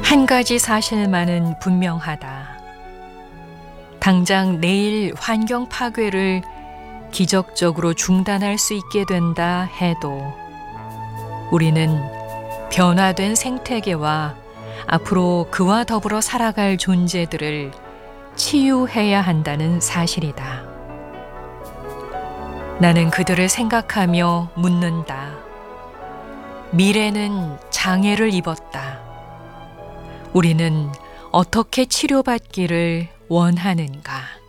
한 가지 사실만은 분명하다. 당장 내일 환경 파괴를 기적적으로 중단할 수 있게 된다 해도 우리는 변화된 생태계와 앞으로 그와 더불어 살아갈 존재들을 치유해야 한다는 사실이다. 나는 그들을 생각하며 묻는다. 미래는 장애를 입었다. 우리는 어떻게 치료받기를 원하는가?